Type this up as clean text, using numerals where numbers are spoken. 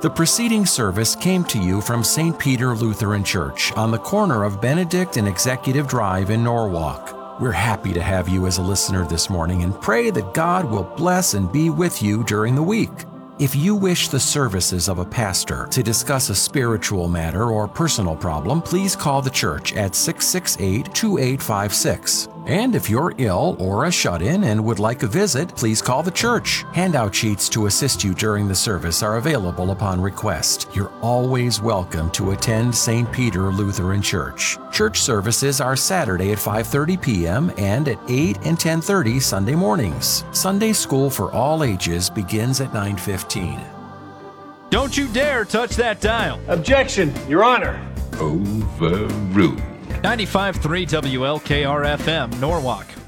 The preceding service came to you from St. Peter Lutheran Church on the corner of Benedict and Executive Drive in Norwalk. We're happy to have you as a listener this morning and pray that God will bless and be with you during the week. If you wish the services of a pastor to discuss a spiritual matter or personal problem, please call the church at 668-2856. And if you're ill or a shut-in and would like a visit, please call the church. Handout sheets to assist you during the service are available upon request. You're always welcome to attend St. Peter Lutheran Church. Church services are Saturday at 5:30 p.m. and at 8 and 10:30 Sunday mornings. Sunday school for all ages begins at 9:15. Don't you dare touch that dial. Objection, Your Honor. Overruled. 95.3 WLKR-FM, Norwalk.